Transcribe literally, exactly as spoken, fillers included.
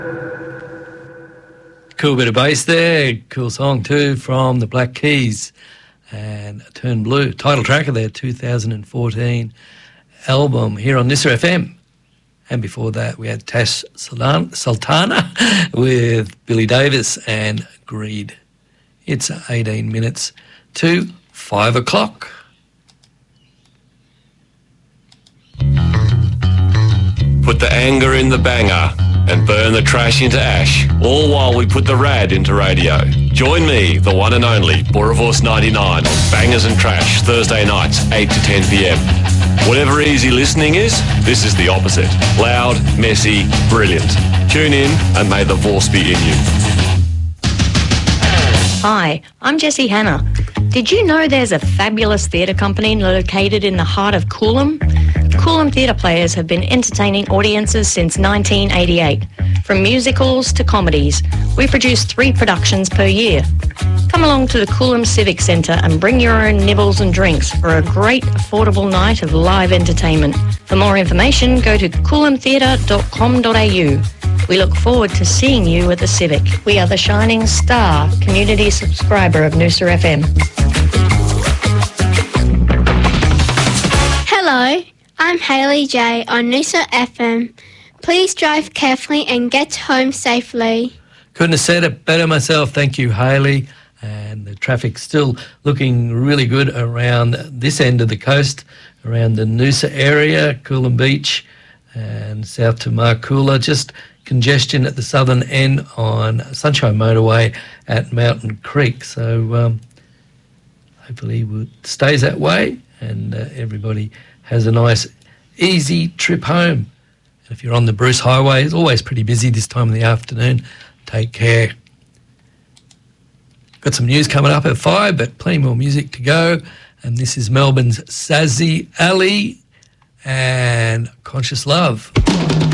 Cool bit of bass there. Cool song too from the Black Keys and Turn Blue. Title track of their two thousand fourteen album here on Nissa F M. And before that we had Tash Sultana with Billy Davis and Greed. It's eighteen minutes to five o'clock. Put the anger in the banger and burn the trash into ash, all while we put the rad into radio. Join me, the one and only Boravorce ninety-nine on Bangers and Trash, Thursday nights, eight to ten p.m. Whatever easy listening is, this is the opposite. Loud, messy, brilliant. Tune in and may the Vorce be in you. Hi, I'm Jessie Hanna. Did you know there's a fabulous theatre company located in the heart of Coolum? Coolum Theatre Players have been entertaining audiences since nineteen eighty-eight. From musicals to comedies, we produce three productions per year. Come along to the Coolum Civic Centre and bring your own nibbles and drinks for a great affordable night of live entertainment. For more information, go to coolum theatre dot com dot a u. We look forward to seeing you at the Civic. We are the shining star community subscriber of Noosa F M. Hello, I'm Hayley J on Noosa F M. Please drive carefully and get home safely. Couldn't have said it better myself. Thank you, Hayley. And the traffic's still looking really good around this end of the coast, around the Noosa area, Coolum Beach and south to Marcoola. Just congestion at the southern end on Sunshine Motorway at Mountain Creek. So um, hopefully it stays that way and uh, everybody has a nice, easy trip home. And if you're on the Bruce Highway, it's always pretty busy this time of the afternoon. Take care. Got some news coming up at five, but plenty more music to go. And this is Melbourne's Sazy Ali and Conscious Love.